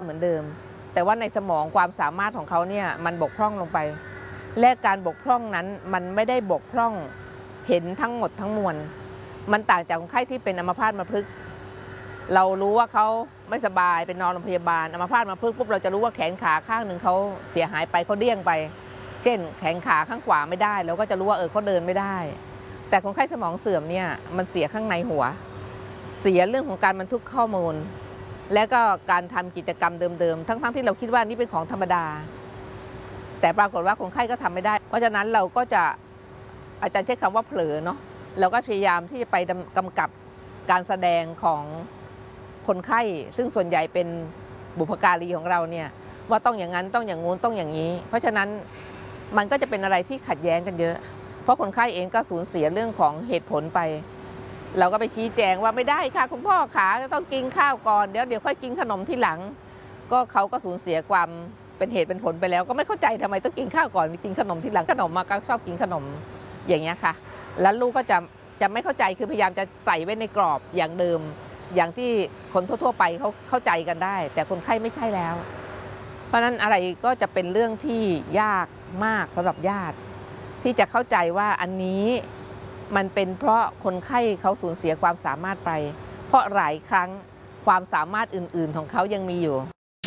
มือนเดิมแต่ว่าในสมองความสามารถของเขาเนี่ยมันบกพร่องลงไปและการบกพร่องนั้นมันไม่ได้บกพร่องเห็นทั้งหมดทั้งมวลมันต่างจากคนไข้ที่เป็นอัมพาตมาพฤกษ์เรารู้ว่าเขาไม่สบายเป็นนอนโรงพยาบาลอัมพาตมาพฤกษ์ปุ๊บเราจะรู้ว่าแขนขาข้างหนึ่งเขาเสียหายไปเขาเดี้ยงไปเช่นแขนขาข้างขวาไม่ได้เราก็จะรู้ว่าเขาเดินไม่ได้แต่คนไข้สมองเสื่อมเนี่ยมันเสียข้างในหัวเสียเรื่องของการบันทึกข้อมูลและก็การทำกิจกรรมเดิมๆทั้งที่เราคิดว่านี่เป็นของธรรมดาแต่ปรากฏว่าคนไข้ก็ทำไม่ได้เพราะฉะนั้นเราก็จะอาจารย์ใช้คำว่าเผลอเนาะเราก็พยายามที่จะไปกำกับการแสดงของคนไข้ซึ่งส่วนใหญ่เป็นบุพการีของเราเนี่ยว่าต้องอย่างนั้นต้องอย่างงู้นต้องอย่างนี้เพราะฉะนั้นมันก็จะเป็นอะไรที่ขัดแย้งกันเยอะเพราะคนไข้เองก็สูญเสียเรื่องของเหตุผลไปเราก็ไปชี้แจงว่าไม่ได้ค่ะคุณพ่อขาจะต้องกินข้าวก่อนเดี๋ยวค่อยกินขนมที่หลังก็เขาก็สูญเสียความเป็นเหตุเป็นผลไปแล้วก็ไม่เข้าใจทำไมต้องกินข้าวก่อนกินขนมที่หลังขนมมาก็ชอบกินขนมอย่างเงี้ยค่ะแล้วลูกก็จะไม่เข้าใจคือพยายามจะใส่ไว้ในกรอบอย่างเดิมอย่างที่คนทั่วๆไปเขาเข้าใจกันได้แต่คนไข้ไม่ใช่แล้วเพราะนั้นอะไรก็จะเป็นเรื่องที่ยากมากสำหรับญาติที่จะเข้าใจว่าอันนี้มันเป็นเพราะคนไข้เขาสูญเสียความสามารถไปเพราะหลายครั้งความสามารถอื่นๆของเขายังมีอยู่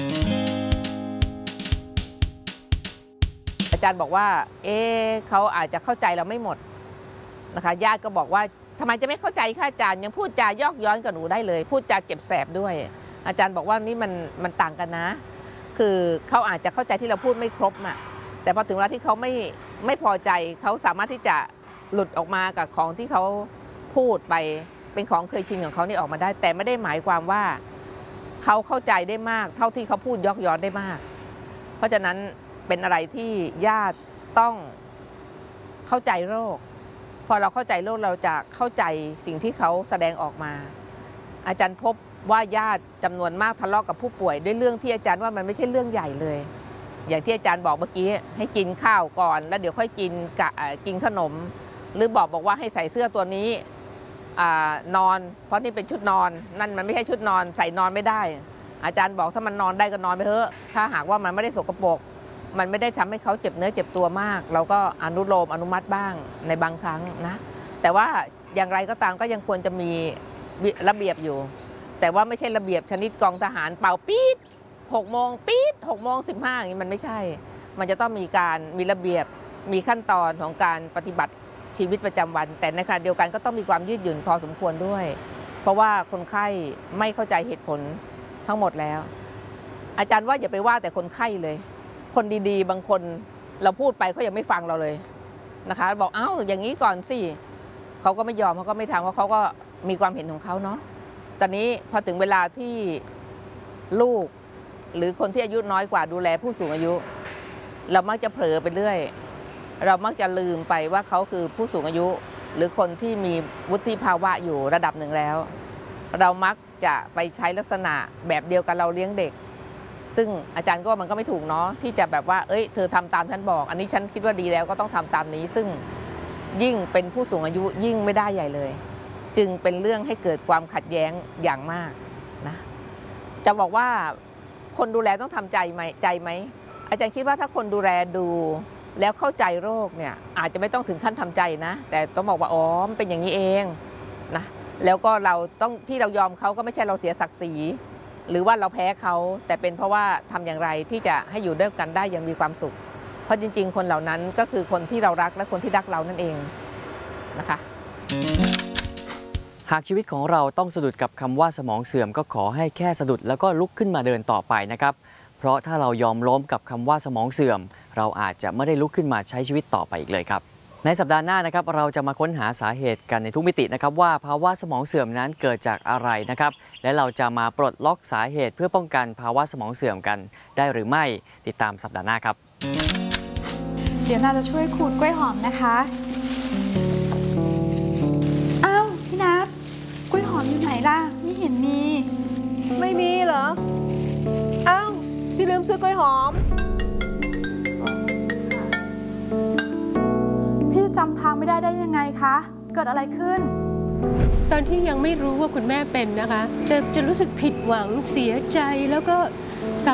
อาจารย์บอกว่าเขาอาจจะเข้าใจเราไม่หมดนะคะญาติก็บอกว่าทำไมจะไม่เข้าใจค่ะอาจารย์ยังพูดจายอกย้อนกับหนูได้เลยพูดจาเจ็บแสบด้วยอาจารย์บอกว่านี่มันต่างกันนะคือเขาอาจจะเข้าใจที่เราพูดไม่ครบอ่ะแต่พอถึงเวลาที่เขาไม่พอใจเขาสามารถที่จะหลุดออกมากับของที่เขาพูดไปเป็นของเคยชินของเขานี่ออกมาได้แต่ไม่ได้หมายความว่าเขาเข้าใจได้มากเท่าที่เขาพูดยอกย้อนได้มากเพราะฉะนั้นเป็นอะไรที่ญาติต้องเข้าใจโรคพอเราเข้าใจโรคเราจะเข้าใจสิ่งที่เขาแสดงออกมาอาจารย์พบว่าญาติจำนวนมากทะเลาะกับผู้ป่วยด้วยเรื่องที่อาจารย์ว่ามันไม่ใช่เรื่องใหญ่เลยอย่างที่อาจารย์บอกเมื่อกี้ให้กินข้าวก่อนแล้วเดี๋ยวค่อยกินขนมหรือบอกว่าให้ใส่เสื้อตัวนี้นอนเพราะนี่เป็นชุดนอนนั่นมันไม่ใช่ชุดนอนใส่นอนไม่ได้อาจารย์บอกถ้ามันนอนได้ก็นอนไปเถอะถ้าหากว่ามันไม่ได้สกปรกมันไม่ได้ทำให้เขาเจ็บเนื้อเจ็บตัวมากเราก็อนุมัติบ้างในบางครั้งนะแต่ว่าอย่างไรก็ตามก็ยังควรจะมีระเบียบอยู่แต่ว่าไม่ใช่ระเบียบชนิดกองทหารเป่าปี๊ด6 โมงปี๊ด6 โมง 15อย่างนี้มันไม่ใช่มันจะต้องมีระเบียบมีขั้นตอนของการปฏิบัติชีวิตประจำวันแต่ในขณะเดียวกันก็ต้องมีความยืดหยุ่นพอสมควรด้วยเพราะว่าคนไข้ไม่เข้าใจเหตุผลทั้งหมดแล้วอาจารย์ว่าอย่าไปว่าแต่คนไข้เลยคนดีๆบางคนเราพูดไปเขายังไม่ฟังเราเลยนะคะบอกเอ้าอย่างนี้ก่อนสิเขาก็ไม่ยอมเขาก็ไม่ทำเพราะเขาก็มีความเห็นของเขาเนาะตอนนี้พอถึงเวลาที่ลูกหรือคนที่อายุน้อยกว่าดูแลผู้สูงอายุเรามักจะเผลอไปเรื่อยเรามักจะลืมไปว่าเขาคือผู้สูงอายุหรือคนที่มีวุฒิภาวะอยู่ระดับหนึ่งแล้วเรามักจะไปใช้ลักษณะแบบเดียวกับเราเลี้ยงเด็กซึ่งอาจารย์ก็ว่ามันก็ไม่ถูกเนาะที่จะแบบว่าเธอทำตามฉันบอกอันนี้ฉันคิดว่าดีแล้วก็ต้องทำตามนี้ซึ่งยิ่งเป็นผู้สูงอายุยิ่งไม่ได้ใหญ่เลยจึงเป็นเรื่องให้เกิดความขัดแย้งอย่างมากนะจะบอกว่าคนดูแลต้องทำใจไหมอาจารย์คิดว่าถ้าคนดูแลดูแล้วเข้าใจโรคเนี่ยอาจจะไม่ต้องถึงขั้นทำใจนะแต่ต้องบอกว่าอ๋อมันเป็นอย่างนี้เองนะแล้วก็เราต้องที่เรายอมเขาก็ไม่ใช่เราเสียศักดิ์ศรีหรือว่าเราแพ้เขาแต่เป็นเพราะว่าทำอย่างไรที่จะให้อยู่ด้วยกันได้อย่างมีความสุขเพราะจริงๆคนเหล่านั้นก็คือคนที่เรารักและคนที่รักเรานั่นเองนะคะหากชีวิตของเราต้องสะดุดกับคำว่าสมองเสื่อมก็ขอให้แค่สะดุดแล้วก็ลุกขึ้นมาเดินต่อไปนะครับเพราะถ้าเรายอมล้มกับคำว่าสมองเสื่อมเราอาจจะไม่ได้ลุกขึ้นมาใช้ชีวิตต่อไปอีกเลยครับในสัปดาห์หน้านะครับเราจะมาค้นหาสาเหตุกันในทุกมิตินะครับว่าภาวะสมองเสื่อมนั้นเกิดจากอะไรนะครับและเราจะมาปลดล็อกสาเหตุเพื่อป้องกันภาวะสมองเสื่อมกันได้หรือไม่ติดตามสัปดาห์หน้าครับเดี๋ยวนาจะช่วยขูดกล้วยหอมนะคะอ้าวพี่นัทกล้วยหอมอยู่ไหนล่ะไม่เห็นมีไม่มีเหรออ้าวพี่ลืมซื้อกล้วยหอมพี่จำทางไม่ได้ยังไงคะเกิดอะไรขึ้นตอนที่ยังไม่รู้ว่าคุณแม่เป็นนะคะจะรู้สึกผิดหวังเสียใจแล้วก็สับ